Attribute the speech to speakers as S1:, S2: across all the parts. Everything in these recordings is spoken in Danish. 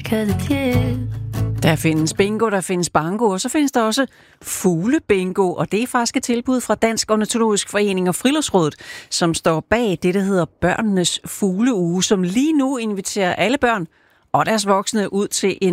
S1: Der findes bingo, der findes bango, og så findes der også fuglebingo, og det er faktisk et tilbud fra Dansk Ornitologisk Forening og Friluftsrådet, som står bag det, der hedder Børnenes Fugleuge, som lige nu inviterer alle børn og deres voksne ud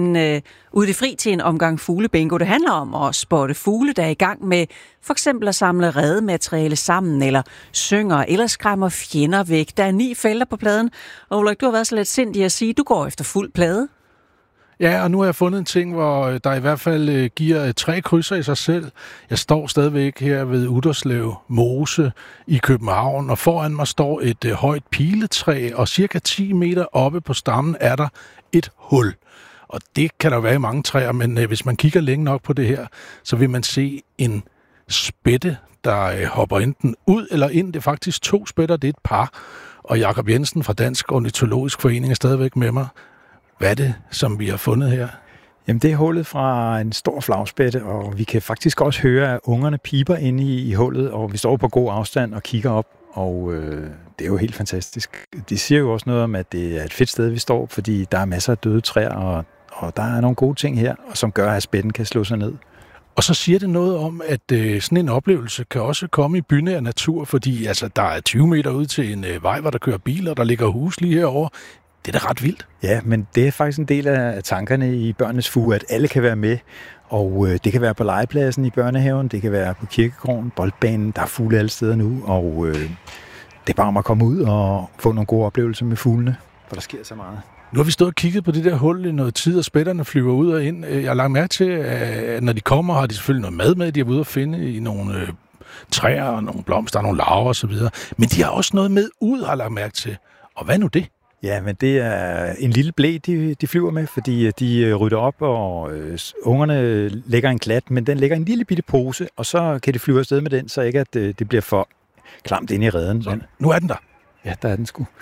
S1: i det fri til en omgang fuglebingo. Det handler om at spotte fugle, der er i gang med for eksempel at samle redemateriale sammen, eller synger, eller skræmmer fjender væk. Der er 9 felter på pladen, og Ulrik, du har været så let sindig at sige, at du går efter fuld plade.
S2: Ja, og nu har jeg fundet en ting, hvor der i hvert fald giver 3 krydser i sig selv. Jeg står stadigvæk her ved Utterslev Mose i København, og foran mig står et højt piletræ, og cirka 10 meter oppe på stammen er der et hul. Og det kan der være i mange træer, men hvis man kigger længe nok på det her, så vil man se en spætte, der hopper enten ud eller ind. Det er faktisk 2 spætter, det er et par. Og Jakob Jensen fra Dansk Ornitologisk Forening er stadigvæk med mig. Hvad er det, som vi har fundet her?
S3: Jamen, det er hullet fra en stor flagspætte, og vi kan faktisk også høre, at ungerne piber inde i hullet, og vi står på god afstand og kigger op, og det er jo helt fantastisk. Det siger jo også noget om, at det er et fedt sted, vi står, fordi der er masser af døde træer, og der er nogle gode ting her, som gør, at spætten kan slå sig ned.
S2: Og så siger det noget om, at sådan en oplevelse kan også komme i bynær natur, fordi altså, der er 20 meter ud til en vej, hvor der kører biler, der ligger hus lige herovre. Det er da ret vildt.
S3: Ja, men det er faktisk en del af tankerne i Børnenes Fuge, at alle kan være med. Og det kan være på legepladsen i børnehaven, det kan være på kirkegården, boldbanen, der er fugle alle steder nu. Og det er bare om at komme ud og få nogle gode oplevelser med fuglene, for der sker så meget.
S2: Nu har vi stået og kigget på det der hul i noget tid, og spætterne flyver ud og ind. Jeg har lagt mærke til, at når de kommer, har de selvfølgelig noget mad med, de er ude at finde i nogle træer og nogle blomster, nogle larver osv. Men de har også noget med ud, har jeg lagt mærke til. Og hvad nu det?
S3: Ja, men det er en lille blæ, de flyver med, fordi de rydder op, og ungerne lægger en klat, men den lægger en lille bitte pose, og så kan de flyve afsted med den, så ikke at det bliver for klamt inde i reden.
S2: Så, nu er den der.
S3: Ja, der er den sgu.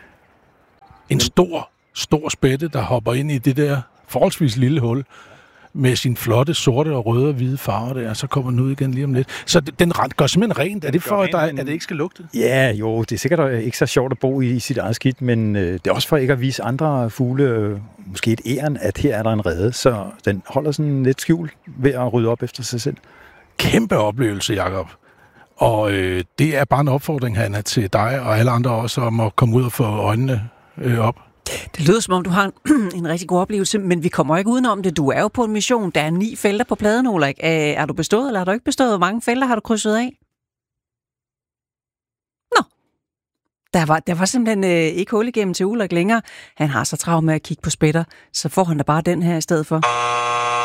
S2: En stor spætte, der hopper ind i det der forholdsvis lille hul, med sin flotte sorte og røde og hvide farver der, og så kommer den ud igen lige om lidt. Så den går simpelthen rent. Er det for, at det ikke skal lugte?
S3: Ja, jo, det er sikkert ikke så sjovt at bo i sit eget skidt, men det er også for ikke at vise andre fugle, måske et æren, at her er der en rede, så den holder sådan lidt skjult ved at rydde op efter sig selv.
S2: Kæmpe oplevelse, Jakob. Og det er bare en opfordring, Hanna, til dig og alle andre også, om at komme ud og få øjnene op.
S1: Det lyder som om, du har en rigtig god oplevelse, men vi kommer ikke udenom det. Du er jo på en mission. Der er 9 felter på pladen, Ulrik. Er du bestået, eller har du ikke bestået? Hvor mange felter har du krydset af? Nå. Der var simpelthen ikke hul igennem til Ulrik længere. Han har så travlt med at kigge på spætter, så får han da bare den her i stedet for.